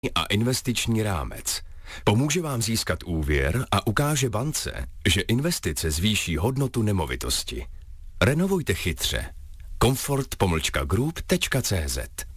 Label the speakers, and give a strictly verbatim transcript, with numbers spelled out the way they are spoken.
Speaker 1: a investiční rámec. Pomůže vám získat úvěr a ukáže bance, že investice zvýší hodnotu nemovitosti. Renovujte chytře. Comfort pomlčka group tečka cé zet